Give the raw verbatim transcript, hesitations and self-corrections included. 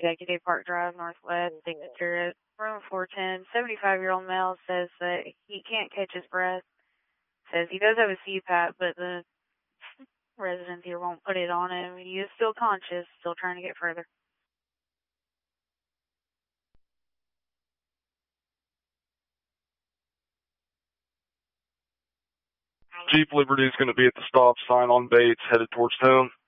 Executive Park Drive, Northwest, signature room four ten. seventy-five-year-old male says that he can't catch his breath. Says he does have a C PAP, but the residents here won't put it on him. He is still conscious, still trying to get further. Jeep Liberty is going to be at the stop sign on Bates, headed towards town.